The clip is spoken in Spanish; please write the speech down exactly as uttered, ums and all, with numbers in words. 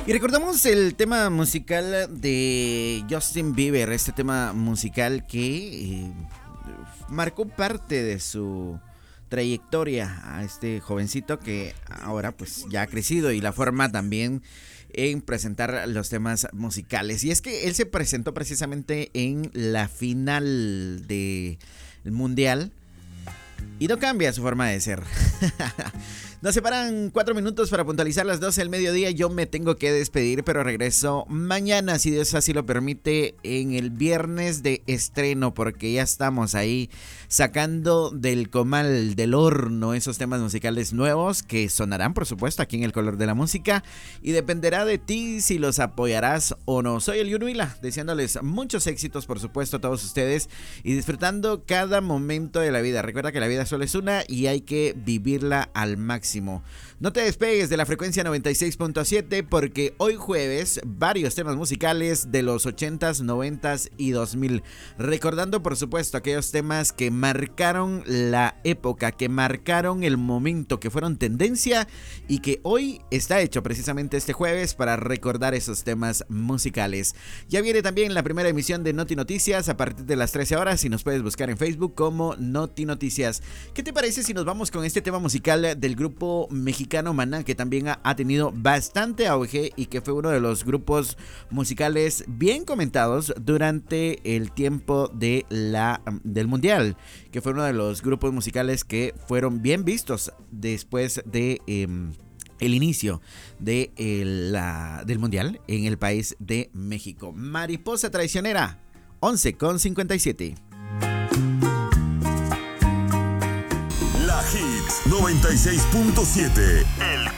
Y recordamos el tema musical de Justin Bieber, este tema musical que eh, marcó parte de su trayectoria a este jovencito que ahora pues ya ha crecido y la forma también en presentar los temas musicales. Y es que él se presentó precisamente en la final del Mundial y no cambia su forma de ser. Nos separan cuatro minutos para puntualizar las doce del mediodía. Yo me tengo que despedir, pero regreso mañana, si Dios así lo permite, en el viernes de estreno, porque ya estamos ahí sacando del comal, del horno, esos temas musicales nuevos que sonarán, por supuesto, aquí en El Color de la Música, y dependerá de ti si los apoyarás o no. Soy el Yunuila, deseándoles muchos éxitos, por supuesto, a todos ustedes y disfrutando cada momento de la vida. Recuerda que la vida solo es una y hay que vivirla al máximo. No te despegues de la frecuencia noventa y seis punto siete porque hoy jueves varios temas musicales de los ochentas, noventas y dos mil. Recordando por supuesto aquellos temas que marcaron la época, que marcaron el momento, que fueron tendencia y que hoy está hecho precisamente este jueves para recordar esos temas musicales. Ya viene también la primera emisión de Noti Noticias a partir de las trece horas y nos puedes buscar en Facebook como Noti Noticias. ¿Qué te parece si nos vamos con este tema musical del grupo mexicano Maná, que también ha, ha tenido bastante auge y que fue uno de los grupos musicales bien comentados durante el tiempo de la, del Mundial, que fue uno de los grupos musicales que fueron bien vistos después de eh, el inicio de el, la, del Mundial en el país de México? Mariposa Traicionera, once con cincuenta y siete. Hits noventa y seis punto siete. El